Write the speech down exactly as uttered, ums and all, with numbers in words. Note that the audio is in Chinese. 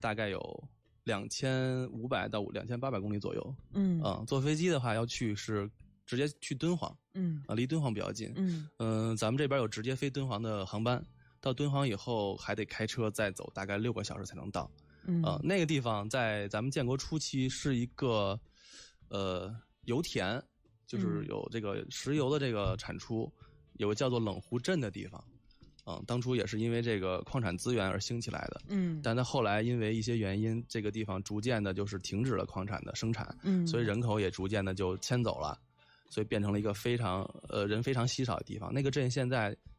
大概有两千五百到两千八百公里左右。 嗯嗯，坐飞机的话要去是直接去敦煌。 嗯啊，离敦煌比较近。 嗯嗯、呃，咱们这边有直接飞敦煌的航班，到敦煌以后还得开车再走大概六个小时才能到。 嗯呃，那个地方在咱们建国初期是一个呃油田，就是有这个石油的这个产出，有个叫做冷湖镇的地方。嗯，当初也是因为这个矿产资源而兴起来的。 嗯， 但它后来因为一些原因，这个地方逐渐的就是停止了矿产的生产。 嗯， 所以人口也逐渐的就迁走了，所以变成了一个非常呃人非常稀少的地方。那个镇现在